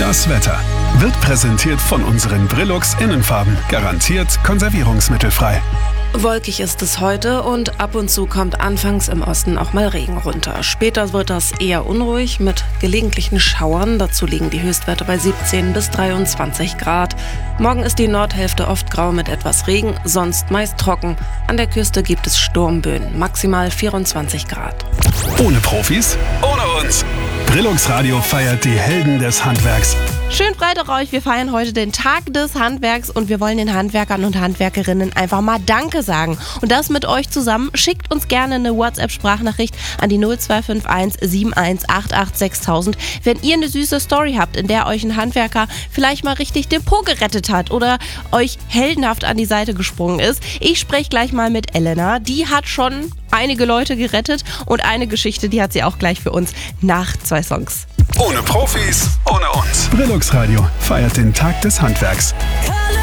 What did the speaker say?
Das Wetter wird präsentiert von unseren Brilux Innenfarben. Garantiert konservierungsmittelfrei. Wolkig ist es heute und ab und zu kommt anfangs im Osten auch mal Regen runter. Später wird das eher unruhig mit gelegentlichen Schauern. Dazu liegen die Höchstwerte bei 17 bis 23 Grad. Morgen ist die Nordhälfte oft grau mit etwas Regen, sonst meist trocken. An der Küste gibt es Sturmböen, maximal 24 Grad. Ohne Profis, ohne uns. Brilux Radio feiert die Helden des Handwerks. Schön Freitag euch, wir feiern heute den Tag des Handwerks und wir wollen den Handwerkern und Handwerkerinnen einfach mal Danke sagen. Und das mit euch zusammen. Schickt uns gerne eine WhatsApp-Sprachnachricht an die 0251 7188 6000, wenn ihr eine süße Story habt, in der euch ein Handwerker vielleicht mal richtig den Po gerettet hat oder euch heldenhaft an die Seite gesprungen ist. Ich spreche gleich mal mit Elena, die hat schon einige Leute gerettet und eine Geschichte, die hat sie auch gleich für uns nach 2 Songs. Ohne Profis, ohne uns. Brilux Radio feiert den Tag des Handwerks.